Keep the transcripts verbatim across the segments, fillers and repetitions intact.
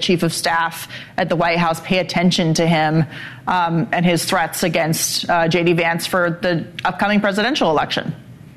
chief of staff at the White House pay attention to him um, and his threats against uh, J D. Vance for the upcoming presidential election?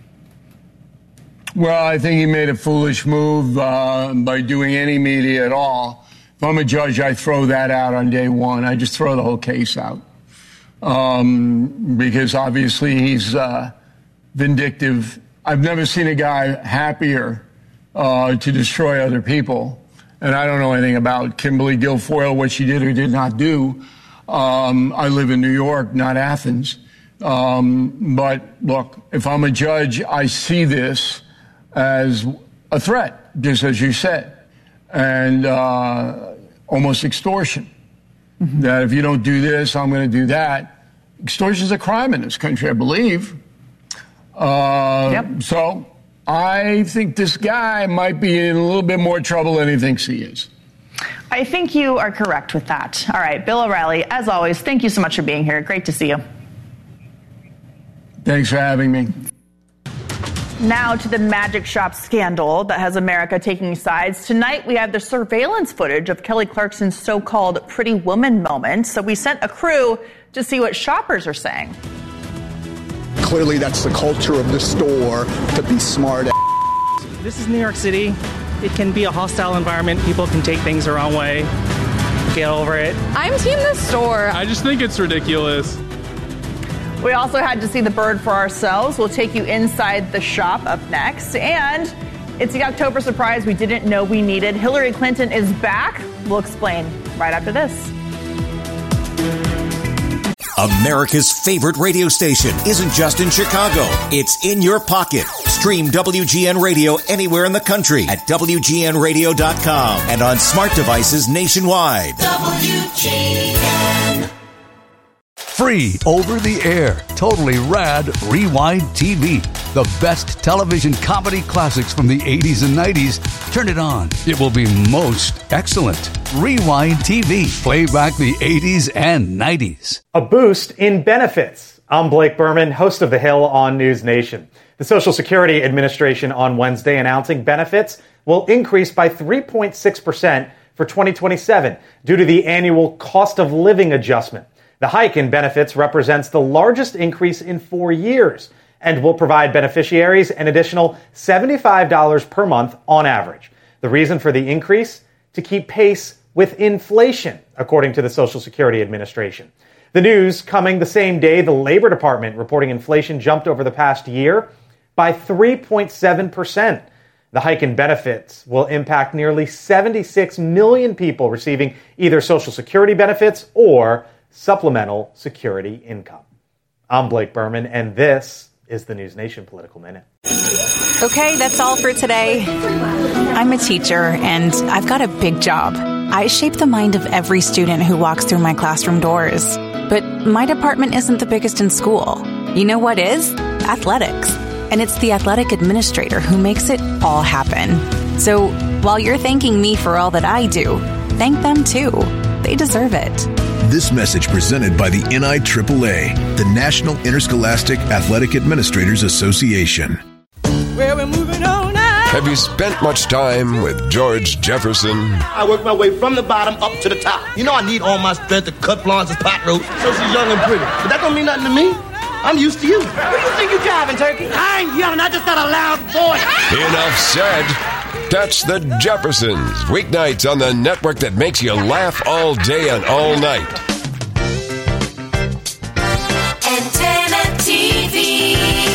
Well, I think he made a foolish move uh, by doing any media at all. If I'm a judge, I throw that out on day one. I just throw the whole case out. Um, because obviously he's uh, vindictive. I've never seen a guy happier uh, to destroy other people. And I don't know anything about Kimberly Guilfoyle, what she did or did not do. Um, I live in New York, not Athens. Um, but look, if I'm a judge, I see this as a threat, just as you said, and uh, almost extortion. Mm-hmm. That if you don't do this, I'm going to do that. Extortion is a crime in this country, I believe. Uh, yep. So I think this guy might be in a little bit more trouble than he thinks he is. I think you are correct with that. All right, Bill O'Reilly, as always, thank you so much for being here. Great to see you. Thanks for having me. Now to the magic shop scandal that has America taking sides. Tonight, we have the surveillance footage of Kelly Clarkson's so-called Pretty Woman moment. So we sent a crew to see what shoppers are saying. Clearly, that's the culture of the store, to be smart. This is New York City. It can be a hostile environment. People can take things the wrong way. Get over it. I'm team the store. I just think it's ridiculous. We also had to see the bird for ourselves. We'll take you inside the shop up next. And it's the October surprise we didn't know we needed. Hillary Clinton is back. We'll explain right after this. America's favorite radio station isn't just in Chicago. It's in your pocket. Stream W G N Radio anywhere in the country at W G N radio dot com and on smart devices nationwide. W G N. Free over the air, totally rad Rewind T V. The best television comedy classics from the eighties and nineties. Turn it on. It will be most excellent. Rewind T V. Play back the eighties and nineties. A boost in benefits. I'm Blake Berman, host of The Hill on News Nation. The Social Security Administration on Wednesday announcing benefits will increase by three point six percent for twenty twenty-seven due to the annual cost of living adjustment. The hike in benefits represents the largest increase in four years and will provide beneficiaries an additional seventy-five dollars per month on average. The reason for the increase? To keep pace with inflation, according to the Social Security Administration. The news coming the same day the Labor Department reporting inflation jumped over the past year by three point seven percent. The hike in benefits will impact nearly seventy-six million people receiving either Social Security benefits or supplemental security income. I'm Blake Berman, and this is the News Nation Political Minute. Okay, that's all for today. I'm a teacher, and I've got a big job. I shape the mind of every student who walks through my classroom doors. But my department isn't the biggest in school. You know what is? Athletics. And it's the athletic administrator who makes it all happen. So while you're thanking me for all that I do, thank them too. They deserve it. This message presented by the N I A A A, the National Interscholastic Athletic Administrators Association. Well, we're moving on now. Have you spent much time with George Jefferson? I work my way from the bottom up to the top. You know I need all my strength to cut Florence's pot roast so she's young and pretty. But that don't mean nothing to me. I'm used to you. Where do you think you're driving, Turkey? I ain't yelling. I just got a loud voice. Enough said. Catch the Jeffersons weeknights on the network that makes you laugh all day and all night. Antenna T V.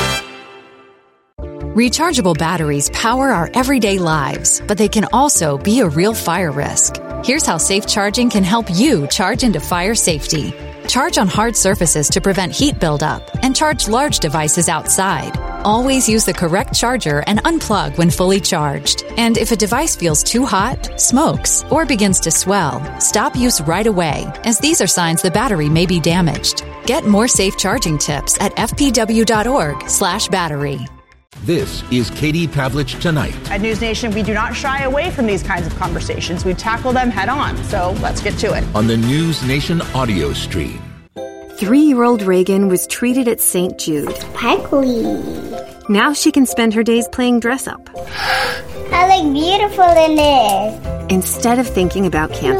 Rechargeable batteries power our everyday lives, but they can also be a real fire risk. Here's how safe charging can help you charge into fire safety. Charge on hard surfaces to prevent heat buildup, and charge large devices outside. Always use the correct charger and unplug when fully charged. And if a device feels too hot, smokes, or begins to swell, stop use right away, as these are signs the battery may be damaged. Get more safe charging tips at f p w dot org slash battery. This is Katie Pavlich Tonight. At News Nation, we do not shy away from these kinds of conversations. We tackle them head on. So let's get to it. On the News Nation audio stream. Three-year-old Reagan was treated at Saint Jude. Sparkly. Now she can spend her days playing dress-up. I look beautiful in this. Instead of thinking about cancer.